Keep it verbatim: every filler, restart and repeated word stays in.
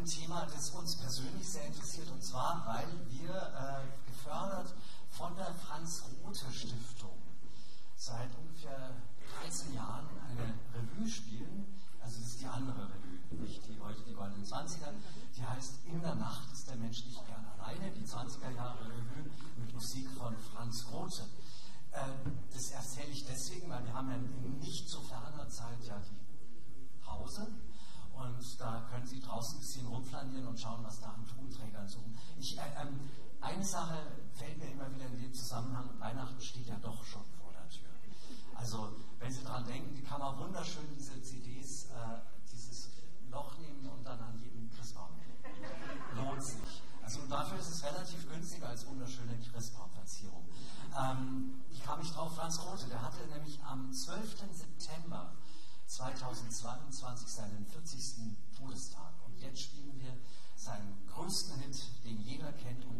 ein Thema, das uns persönlich sehr interessiert, und zwar, weil wir äh, gefördert von der Franz-Rothe-Stiftung seit ungefähr dreizehn Jahren eine Revue spielen. Also das ist die andere Revue, nicht die heute die Goldenen Zwanziger. Die heißt In der Nacht ist der Mensch nicht gern alleine, die zwanziger Jahre Revue mit Musik von Franz Rothe. Äh, das erzähle ich deswegen, weil wir haben ja in nicht so ferner Zeit ja die Pause. Und da können Sie draußen ein bisschen rumflanieren und schauen, was da an Tonträgern suchen. Ich, äh, ähm, eine Sache fällt mir immer wieder in dem Zusammenhang: Weihnachten steht ja doch schon vor der Tür. Also, wenn Sie daran denken, die kann man wunderschön diese C Ds, äh, dieses Loch nehmen und dann an jedem Christbaum hängen. Lohnt sich. Also, dafür ist es relativ günstig als wunderschöne Christbaumverzierung. Ähm, ich kam nicht drauf, Franz Rothe, der hatte nämlich am zwölften September zweitausendzweiundzwanzig seinen vierzigsten Todestag. Und jetzt spielen wir seinen größten Hit, den jeder kennt und